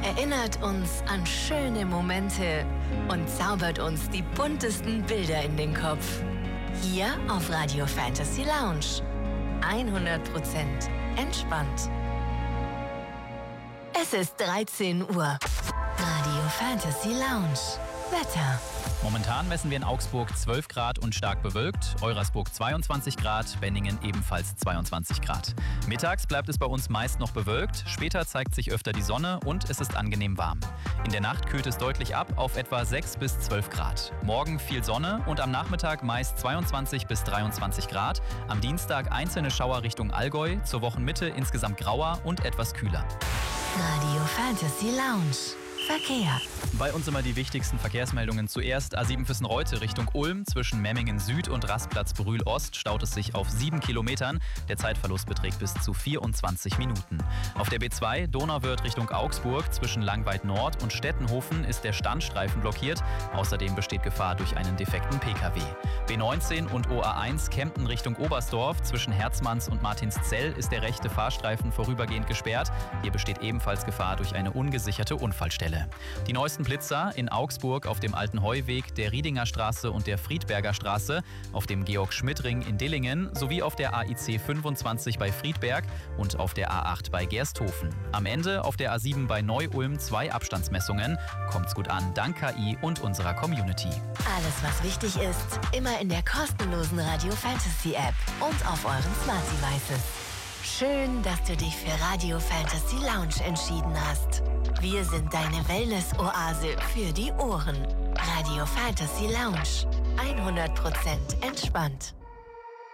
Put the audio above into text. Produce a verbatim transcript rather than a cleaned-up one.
erinnert uns an schöne Momente und zaubert uns die buntesten Bilder in den Kopf. Hier auf Radio Fantasy Lounge. hundert Prozent entspannt. Es ist dreizehn Uhr. Radio Fantasy Lounge. Wetter. Momentan messen wir in Augsburg zwölf Grad und stark bewölkt, Eurasburg zweiundzwanzig Grad, Benningen ebenfalls zweiundzwanzig Grad. Mittags bleibt es bei uns meist noch bewölkt, später zeigt sich öfter die Sonne und es ist angenehm warm. In der Nacht kühlt es deutlich ab auf etwa sechs bis zwölf Grad. Morgen viel Sonne und am Nachmittag meist zweiundzwanzig bis dreiundzwanzig Grad. Am Dienstag einzelne Schauer Richtung Allgäu, zur Wochenmitte insgesamt grauer und etwas kühler. Radio Fantasy Lounge. Verkehr. Bei uns immer die wichtigsten Verkehrsmeldungen. Zuerst A sieben Füssen-Reute Richtung Ulm. Zwischen Memmingen Süd und Rastplatz Brühl Ost staut es sich auf sieben Kilometern. Der Zeitverlust beträgt bis zu vierundzwanzig Minuten. Auf der B zwei Donauwörth Richtung Augsburg. Zwischen Langweid Nord und Stettenhofen ist der Standstreifen blockiert. Außerdem besteht Gefahr durch einen defekten P K W. B neunzehn und O A eins Kempten Richtung Oberstdorf. Zwischen Herzmanns und Martinszell ist der rechte Fahrstreifen vorübergehend gesperrt. Hier besteht ebenfalls Gefahr durch eine ungesicherte Unfallstelle. Die neuesten Blitzer in Augsburg auf dem Alten Heuweg, der Riedinger Straße und der Friedberger Straße, auf dem Georg-Schmidt-Ring in Dillingen sowie auf der A I C fünfundzwanzig bei Friedberg und auf der A acht bei Gersthofen. Am Ende auf der A sieben bei Neu-Ulm zwei Abstandsmessungen. Kommt's gut an, dank K I und unserer Community. Alles, was wichtig ist, immer in der kostenlosen Radio Fantasy App und auf euren Smart Devices. Schön, dass du dich für Radio Fantasy Lounge entschieden hast. Wir sind deine Wellness-Oase für die Ohren. Radio Fantasy Lounge. hundert Prozent entspannt.